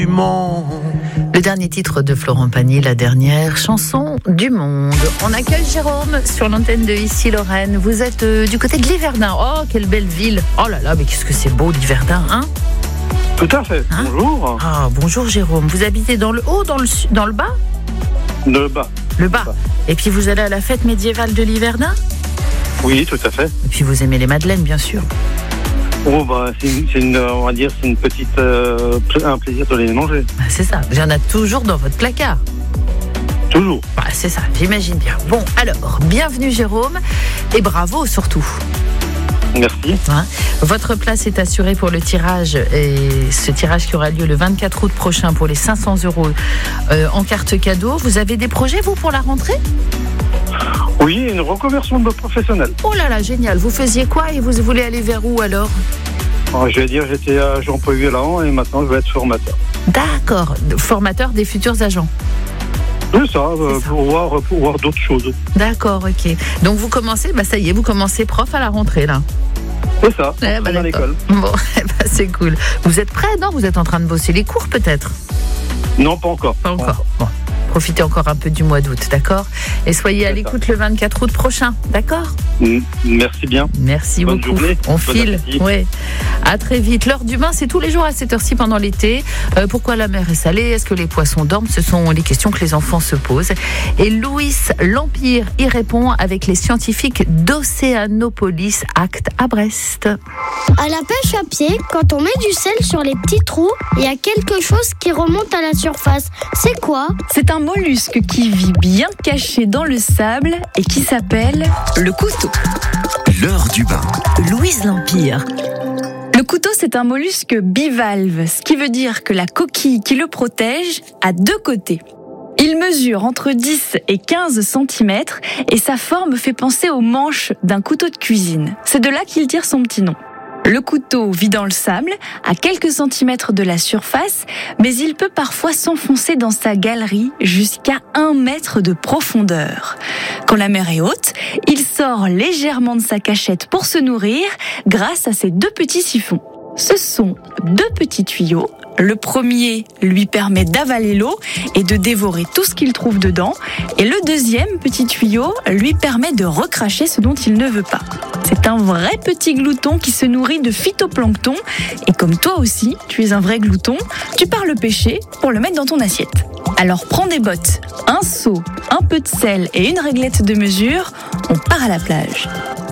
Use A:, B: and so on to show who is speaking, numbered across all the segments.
A: Le dernier titre de Florent Pagny, la dernière chanson du monde. On accueille Jérôme sur l'antenne de Ici Lorraine. Vous êtes du côté de Liverdun. Oh, quelle belle ville. Oh là là, mais qu'est-ce que c'est beau Liverdun, hein?
B: Tout à fait.
A: Hein?
B: Bonjour.
A: Ah, bonjour Jérôme. Vous habitez dans le haut, dans le bas?
B: Le bas.
A: Le bas. Et puis vous allez à la fête médiévale de Liverdun?
B: Oui, tout à fait.
A: Et puis vous aimez les madeleines, bien sûr.
B: Oh, bah, on va dire, c'est une petite, un plaisir de les manger.
A: Bah, c'est ça. Il y en a toujours dans votre placard.
B: Toujours.
A: Bah, c'est ça, j'imagine bien. Bon, alors, bienvenue Jérôme. Et bravo surtout.
B: Merci.
A: Votre place est assurée pour le tirage, et ce tirage qui aura lieu le 24 août prochain pour les 500 € en carte cadeau. Vous avez des projets, vous, pour la rentrée?
B: Oui, une reconversion de professionnel.
A: Oh là là, génial. Vous faisiez quoi et vous voulez aller vers où alors?
B: Je vais dire, j'étais agent polyvalent et maintenant je vais être formateur.
A: D'accord, formateur des futurs agents.
B: C'est ça, pour voir d'autres choses.
A: D'accord, ok. Donc vous commencez, ça y est, vous commencez prof à la rentrée là.
B: C'est ça, dans l'école.
A: Bon, c'est cool. Vous êtes prêts, non? Vous êtes en train de bosser les cours peut-être?
B: Non, pas encore.
A: Pas encore. Bon. Profitez encore un peu du mois d'août, d'accord? Et soyez à l'écoute le 24 août prochain, d'accord?
B: Merci bien.
A: Merci
B: Bonne
A: beaucoup.
B: Journée.
A: On file. Ouais. À très vite. L'heure du bain, c'est tous les jours à cette heure-ci pendant l'été. Pourquoi la mer est salée? Est-ce que les poissons dorment? Ce sont les questions que les enfants se posent. Et Louis Lampire y répond avec les scientifiques d'Océanopolis Act à Brest.
C: À la pêche à pied, quand on met du sel sur les petits trous, il y a quelque chose qui remonte à la surface. C'est quoi?
D: C'est un mollusque qui vit bien caché dans le sable et qui s'appelle le couteau.
E: L'heure du bain.
D: Louise Lampire. Le couteau, c'est un mollusque bivalve, ce qui veut dire que la coquille qui le protège a deux côtés. Il mesure entre 10 et 15 cm et sa forme fait penser au manche d'un couteau de cuisine. C'est de là qu'il tire son petit nom. Le couteau vit dans le sable, à quelques centimètres de la surface, mais il peut parfois s'enfoncer dans sa galerie jusqu'à 1 mètre de profondeur. Quand la mer est haute, il sort légèrement de sa cachette pour se nourrir grâce à ses deux petits siphons. Ce sont deux petits tuyaux. Le premier lui permet d'avaler l'eau et de dévorer tout ce qu'il trouve dedans. Et le deuxième petit tuyau lui permet de recracher ce dont il ne veut pas. C'est un vrai petit glouton qui se nourrit de phytoplancton. Et comme toi aussi, tu es un vrai glouton, tu pars le pêcher pour le mettre dans ton assiette. Alors prends des bottes, un seau, un peu de sel et une réglette de mesure. On part à la plage.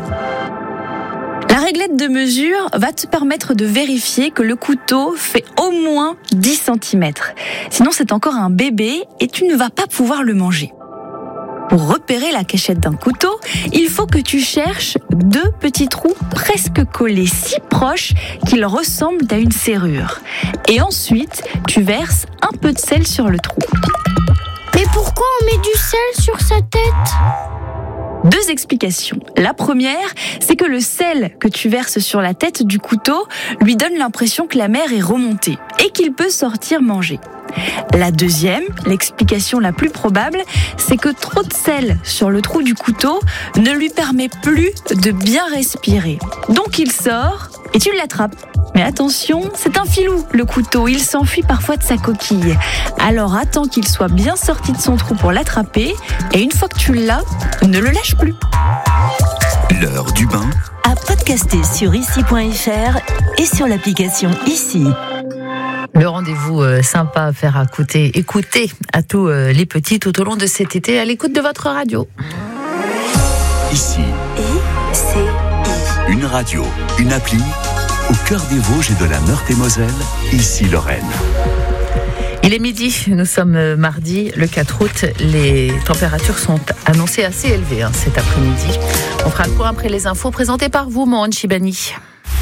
D: La réglette de mesure va te permettre de vérifier que le couteau fait au moins 10 cm. Sinon, c'est encore un bébé et tu ne vas pas pouvoir le manger. Pour repérer la cachette d'un couteau, il faut que tu cherches deux petits trous presque collés, si proches qu'ils ressemblent à une serrure. Et ensuite, tu verses un peu de sel sur le trou.
C: Mais pourquoi on met du sel sur sa tête?
D: Deux explications. La première, c'est que le sel que tu verses sur la tête du couteau lui donne l'impression que la mer est remontée et qu'il peut sortir manger. La deuxième, l'explication la plus probable, c'est que trop de sel sur le trou du couteau ne lui permet plus de bien respirer. Donc il sort et tu l'attrapes. Mais attention, c'est un filou, le couteau, il s'enfuit parfois de sa coquille. Alors attends qu'il soit bien sorti de son trou pour l'attraper, et une fois que tu l'as, ne le lâche plus.
E: L'heure du bain.
F: À podcaster sur ici.fr et sur l'application Ici.
A: Le rendez-vous sympa à faire écouter à tous les petits tout au long de cet été à l'écoute de votre radio.
E: Ici.
F: ICI.
E: Une radio, une appli. Au cœur des Vosges et de la Meurthe-et-Moselle, Ici Lorraine.
A: Il est midi, nous sommes mardi le 4 août. Les températures sont annoncées assez élevées cet après-midi. On fera le point après les infos présentées par vous, Mohan Chibani.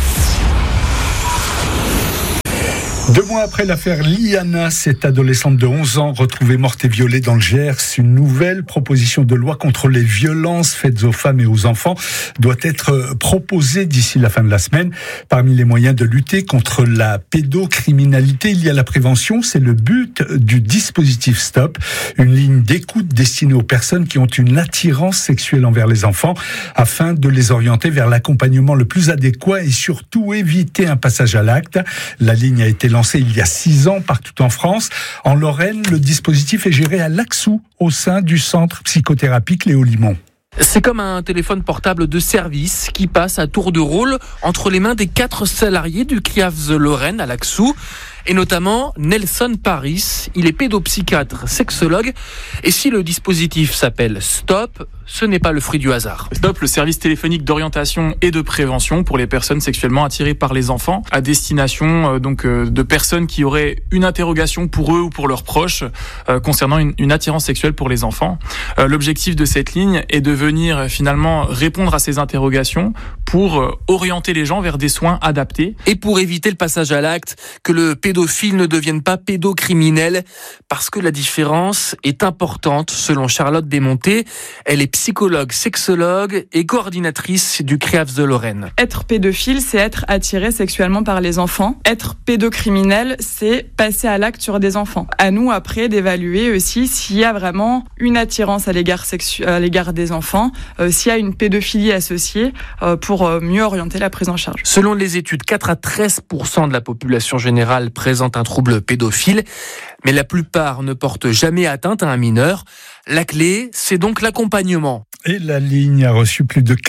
G: 2 mois après l'affaire Liana, cette adolescente de 11 ans retrouvée morte et violée dans le Gers, une nouvelle proposition de loi contre les violences faites aux femmes et aux enfants doit être proposée d'ici la fin de la semaine. Parmi les moyens de lutter contre la pédocriminalité, il y a la prévention. C'est le but du dispositif STOP, une ligne d'écoute destinée aux personnes qui ont une attirance sexuelle envers les enfants, afin de les orienter vers l'accompagnement le plus adéquat et surtout éviter un passage à l'acte. La ligne a été lancée lancé il y a 6 ans partout en France. En Lorraine, le dispositif est géré à Laxou, au sein du centre psychothérapie Léo Limon.
H: C'est comme un téléphone portable de service qui passe à tour de rôle entre les mains des 4 salariés du CRIAFS Lorraine à Laxou. Et notamment Nelson Paris, il est pédopsychiatre, sexologue. Et si le dispositif s'appelle Stop, ce n'est pas le fruit du hasard.
I: Stop, le service téléphonique d'orientation et de prévention pour les personnes sexuellement attirées par les enfants, à destination de personnes qui auraient une interrogation pour eux ou pour leurs proches concernant une attirance sexuelle pour les enfants. L'objectif de cette ligne est de venir finalement répondre à ces interrogations pour orienter les gens vers des soins adaptés.
H: Et pour éviter le passage à l'acte, que le pédophile ne devienne pas pédocriminel, parce que la différence est importante selon Charlotte Desmontés. Elle est psychologue, sexologue et coordinatrice du CRIAFS de Lorraine.
J: Être pédophile, c'est être attiré sexuellement par les enfants. Être pédocriminel, c'est passer à l'acte sur des enfants. À nous après d'évaluer aussi s'il y a vraiment une attirance à l'égard des enfants, s'il y a une pédophilie associée pour mieux orienter la prise en charge.
H: Selon les études, 4 à 13% de la population générale présente un trouble pédophile, mais la plupart ne portent jamais atteinte à un mineur. La clé, c'est donc l'accompagnement.
G: Et la ligne a reçu plus de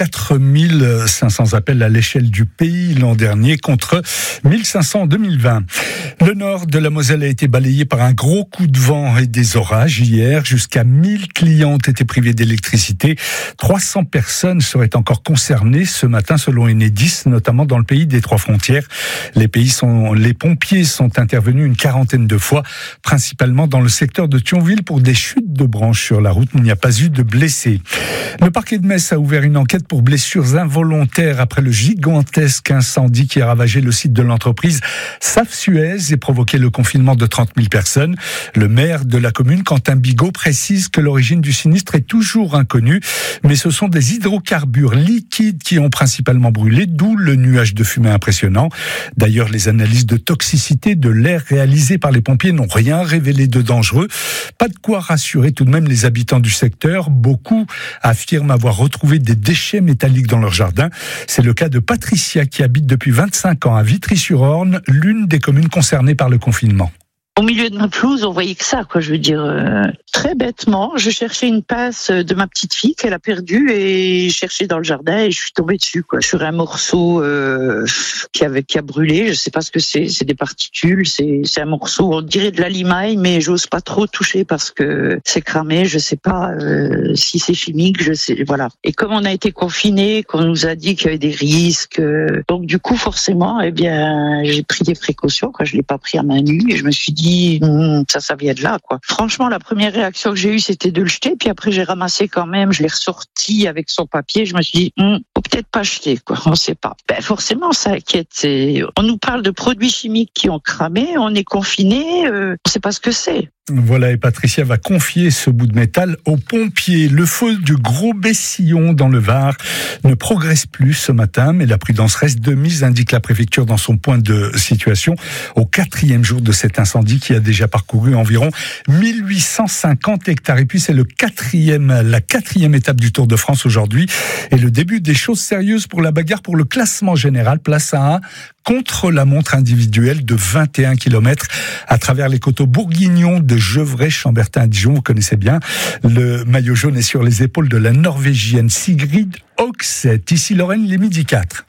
G: 4500 appels à l'échelle du pays l'an dernier, contre 1500 en 2020. Le nord de la Moselle a été balayé par un gros coup de vent et des orages hier. Jusqu'à 1000 clients ont été privés d'électricité. 300 personnes seraient encore concernées ce matin, selon Enedis, notamment dans le pays des 3 frontières. Les pompiers sont intervenus une quarantaine de fois, principalement dans le secteur de Thionville, pour des chutes de branches sur la route. Il n'y a pas eu de blessés. Le parquet de Metz a ouvert une enquête pour blessures involontaires après le gigantesque incendie qui a ravagé le site de l'entreprise Saf-Suez et provoqué le confinement de 30 000 personnes. Le maire de la commune, Quentin Bigot, précise que l'origine du sinistre est toujours inconnue, mais ce sont des hydrocarbures liquides qui ont principalement brûlé, d'où le nuage de fumée impressionnant. D'ailleurs, les analyses de toxicité de l'air réalisées par les pompiers n'ont rien révélé de dangereux. Pas de quoi rassurer tout de même les habitants du secteur. Beaucoup affirment avoir retrouvé des déchets métalliques dans leur jardin. C'est le cas de Patricia qui habite depuis 25 ans à Vitry-sur-Orne, l'une des communes concernées par le confinement.
K: Au milieu de ma pelouse, on voyait que ça, quoi. Je veux dire, très bêtement, je cherchais une passe de ma petite fille qu'elle a perdue et je cherchais dans le jardin et je suis tombée dessus, quoi. Sur un morceau qui a brûlé. Je sais pas ce que c'est. C'est des particules. C'est un morceau, on dirait de la limaille, mais j'ose pas trop toucher parce que c'est cramé. Je sais pas si c'est chimique. Je sais, voilà. Et comme on a été confinés, qu'on nous a dit qu'il y avait des risques, donc du coup, forcément, eh bien, j'ai pris des précautions, quoi. Je l'ai pas pris à main nue et je me suis dit, ça vient de là, quoi. Franchement, la première réaction que j'ai eue, c'était de le jeter, puis après j'ai ramassé quand même, je l'ai ressorti avec son papier, je me suis dit, faut peut-être pas jeter, quoi, on sait pas. Forcément, ça inquiète. On nous parle de produits chimiques qui ont cramé, on est confinés, on sait pas ce que c'est.
G: Voilà, et Patricia va confier ce bout de métal aux pompiers. Le feu du Gros Bessillon dans le Var ne progresse plus ce matin, mais la prudence reste de mise, indique la préfecture dans son point de situation, au 4e jour de cet incendie qui a déjà parcouru environ 1850 hectares. Et puis c'est la 4e étape du Tour de France aujourd'hui, et le début des choses sérieuses pour la bagarre pour le classement général. Place à 1 contre-la-montre individuelle de 21 km à travers les coteaux bourguignons de Gevrey, Chambertin, Dijon. Vous connaissez bien. Le maillot jaune est sur les épaules de la Norvégienne Sigrid Hogseth. Ici Lorraine, les midi 4.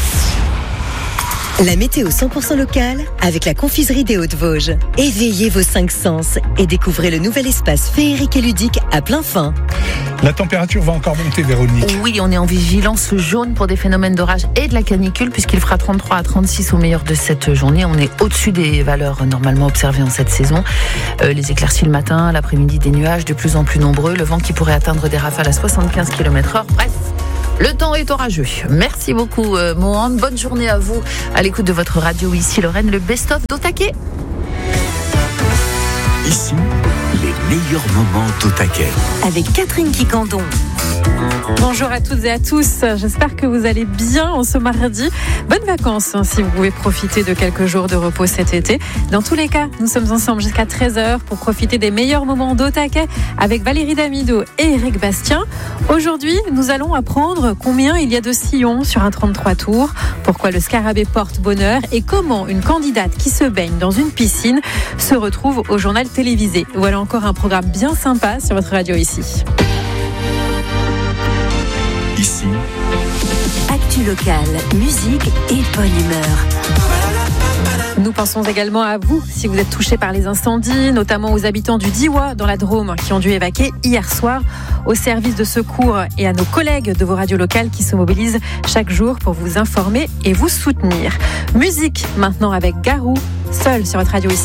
F: La météo 100% locale avec la confiserie des Hauts-de-Vosges. Éveillez vos 5 sens et découvrez le nouvel espace féerique et ludique à plein fin.
G: La température va encore monter, Véronique.
A: Oui, on est en vigilance jaune pour des phénomènes d'orage et de la canicule, puisqu'il fera 33 à 36 au meilleur de cette journée. On est au-dessus des valeurs normalement observées en cette saison. Les éclaircies le matin, l'après-midi des nuages de plus en plus nombreux, le vent qui pourrait atteindre des rafales à 75 km/h. Bref, le temps est orageux. Merci beaucoup, Mohan. Bonne journée à vous à l'écoute de votre radio. Ici Lorraine, le best-of d'Otake.
E: Ici, les meilleurs moments d'au taquet.
F: Avec Catherine Quicandon.
L: Bonjour à toutes et à tous, j'espère que vous allez bien en ce mardi. Bonnes vacances si vous pouvez profiter de quelques jours de repos cet été. Dans tous les cas, nous sommes ensemble jusqu'à 13h pour profiter des meilleurs moments d'au taquet avec Valérie Damido et Eric Bastien. Aujourd'hui, nous allons apprendre combien il y a de sillons sur un 33 tours, pourquoi le scarabée porte bonheur et comment une candidate qui se baigne dans une piscine se retrouve au journal télévisé. Voilà encore un programme bien sympa sur votre radio ici.
E: Ici,
F: Actu locale, musique et bonne humeur.
L: Nous pensons également à vous, si vous êtes touchés par les incendies, notamment aux habitants du Diois dans la Drôme qui ont dû évacuer hier soir, aux services de secours et à nos collègues de vos radios locales qui se mobilisent chaque jour pour vous informer et vous soutenir. Musique maintenant avec Garou, seul sur votre radio ici.